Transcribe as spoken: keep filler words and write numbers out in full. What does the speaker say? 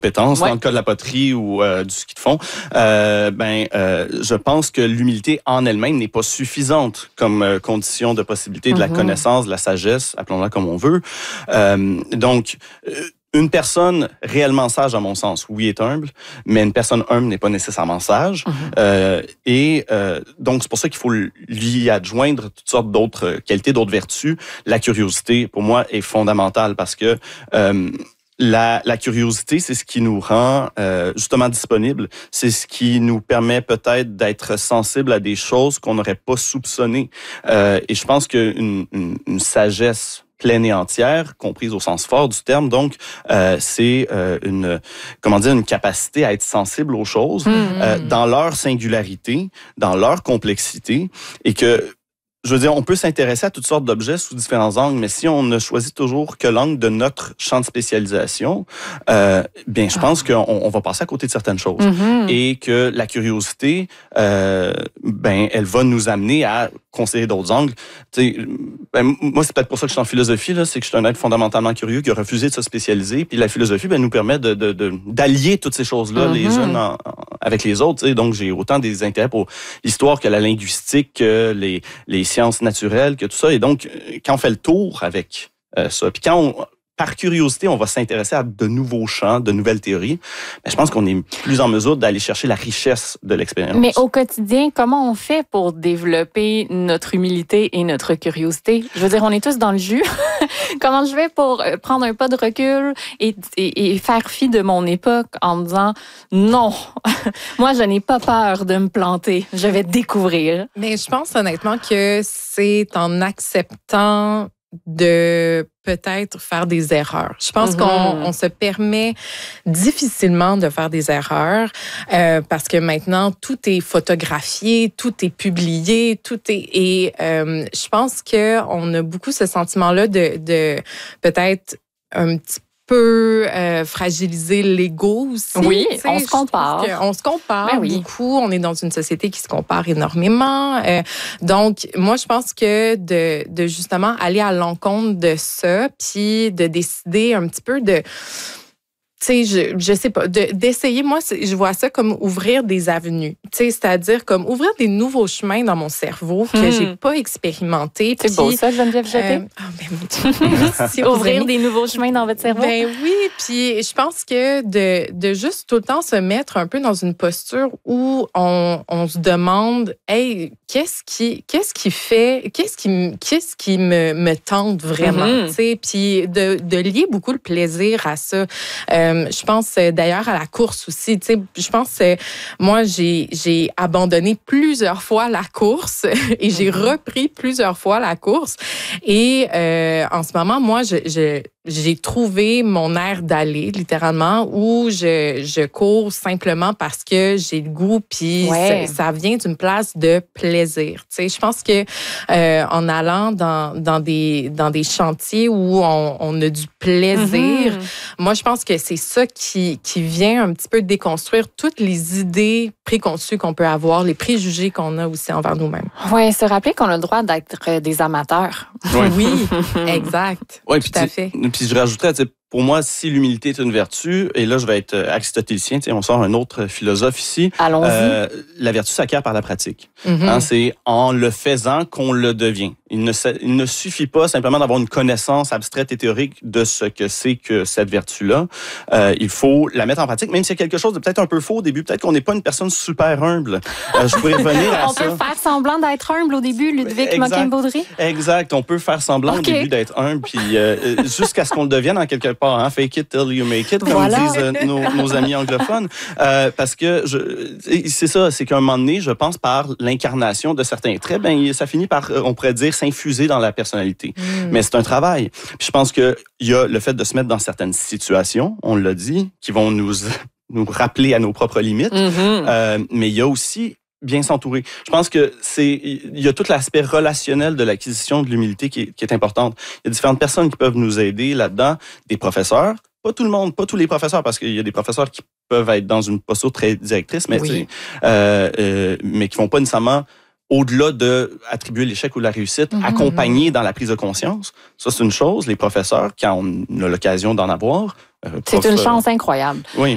compétences, ouais. dans le cas de la poterie ou euh, du ski de fond, euh, ben, euh, je pense que l'humilité en elle-même n'est pas suffisante comme euh, condition de possibilité de la mm-hmm. connaissance, de la sagesse, appelons-la comme on veut. Euh, donc, euh, une personne réellement sage, à mon sens, oui, est humble, mais une personne humble n'est pas nécessairement sage. Mm-hmm. Euh, et euh, donc, c'est pour ça qu'il faut lui adjoindre toutes sortes d'autres qualités, d'autres vertus. La curiosité, pour moi, est fondamentale parce que euh, La, la curiosité, c'est ce qui nous rend euh, justement disponible. C'est ce qui nous permet peut-être d'être sensible à des choses qu'on n'aurait pas soupçonnées. Euh, et je pense qu'une une, une sagesse pleine et entière, comprise au sens fort du terme, donc euh, c'est euh, une comment dire une capacité à être sensible aux choses mmh. euh, dans leur singularité, dans leur complexité, et que je veux dire, on peut s'intéresser à toutes sortes d'objets sous différents angles, mais si on ne choisit toujours que l'angle de notre champ de spécialisation, euh, bien, je pense qu'on on va passer à côté de certaines choses. Mm-hmm. Et que la curiosité, euh, ben, elle va nous amener à considérer d'autres angles. Tu sais, ben, moi, c'est peut-être pour ça que je suis en philosophie, là, c'est que je suis un être fondamentalement curieux qui a refusé de se spécialiser. Puis la philosophie, ben, nous permet de, de, de, d'allier toutes ces choses-là, mm-hmm. les unes en, en, avec les autres. Tu sais. Donc, j'ai autant des intérêts pour l'histoire que la linguistique, que les, les sciences naturelles, que tout ça. Et donc, quand on fait le tour avec euh, ça, puis quand on, par curiosité, on va s'intéresser à de nouveaux champs, de nouvelles théories, ben, je pense qu'on est plus en mesure d'aller chercher la richesse de l'expérience. Mais au quotidien, comment on fait pour développer notre humilité et notre curiosité? Je veux dire, on est tous dans le jus. Comment je fais pour prendre un pas de recul et, et, et faire fi de mon époque en me disant non, moi, je n'ai pas peur de me planter. Je vais découvrir. Mais je pense honnêtement que c'est en acceptant de peut-être faire des erreurs. Je pense mm-hmm. qu'on on se permet difficilement de faire des erreurs euh, parce que maintenant, tout est photographié, tout est publié, tout est... Et euh, je pense qu'on a beaucoup ce sentiment-là de, de peut-être un petit peu peut euh, fragiliser l'ego aussi. Oui, on se compare. On se compare ben oui. beaucoup. On est dans une société qui se compare énormément. Euh, donc, moi, je pense que de, de justement aller à l'encontre de ça, puis de décider un petit peu de... Tu sais, je, je sais pas, de, d'essayer, moi, je vois ça comme ouvrir des avenues. Tu sais, c'est-à-dire comme ouvrir des nouveaux chemins dans mon cerveau que mmh. j'ai pas expérimenté. C'est beau ça, Geneviève Jeté? Euh, oh, ben, mon Dieu. Merci. Ouvrir des nouveaux chemins dans votre cerveau? Ben oui, puis je pense que de, de juste tout le temps se mettre un peu dans une posture où on, on se demande, hey, qu'est-ce qui, qu'est-ce qui fait, qu'est-ce qui, qu'est-ce qui me, me tente vraiment, mmh. tu sais, puis de, de lier beaucoup le plaisir à ça. Euh, Je pense d'ailleurs à la course aussi. Tu sais, je pense que moi, j'ai, j'ai abandonné plusieurs fois la course et j'ai repris plusieurs fois la course. Et euh, en ce moment, moi, je, je, j'ai trouvé mon air d'aller, littéralement, où je, je cours simplement parce que j'ai le goût, puis ouais. ça, ça vient d'une place de plaisir. Tu sais, je pense que euh, en allant dans, dans, des, dans des chantiers où on, on a du plaisir, mm-hmm. moi, je pense que c'est ça qui, qui vient un petit peu déconstruire toutes les idées préconçues qu'on peut avoir, les préjugés qu'on a aussi envers nous-mêmes. Oui, se rappeler qu'on a le droit d'être des amateurs. Oui, oui exact. Oui, tout à fait. Puis je rajouterais, pour moi, si l'humilité est une vertu, et là, je vais être aristotélicien, on sort un autre philosophe ici. Allons-y. Euh, la vertu s'acquiert par la pratique. Mm-hmm. Hein, c'est en le faisant qu'on le devient. Il ne, il ne suffit pas simplement d'avoir une connaissance abstraite et théorique de ce que c'est que cette vertu-là. Euh, il faut la mettre en pratique, même s'il y a quelque chose de peut-être un peu faux au début. Peut-être qu'on n'est pas une personne super humble. Euh, je pourrais revenir à on ça. On peut faire semblant d'être humble au début, Ludwig Moquin-Baudry? Exact. On peut faire semblant okay. au début d'être humble, puis euh, jusqu'à ce qu'on le devienne en quelque part. Hein? Fake it till you make it, comme voilà. disent euh, nos, nos amis anglophones. Euh, parce que je, c'est ça, c'est qu'à un moment donné, je pense, par l'incarnation de certains traits, ben, ça finit par, on pourrait dire, s'infuser dans la personnalité. Mm. Mais c'est un travail. Puis je pense qu'il y a le fait de se mettre dans certaines situations, on l'a dit, qui vont nous, nous rappeler à nos propres limites. Mm-hmm. Euh, mais il y a aussi bien s'entourer. Je pense que c'est, il y a tout l'aspect relationnel de l'acquisition de l'humilité qui est, qui est importante. Il y a différentes personnes qui peuvent nous aider là-dedans, des professeurs, pas tout le monde, pas tous les professeurs, parce qu'il y a des professeurs qui peuvent être dans une posture très directrice, mais oui. euh, euh, mais qui vont pas nécessairement au-delà de attribuer l'échec ou la réussite, mm-hmm. accompagner dans la prise de conscience. Ça, c'est une chose. Les professeurs, quand on a l'occasion d'en avoir, Euh, c'est prof, une chance incroyable. Oui.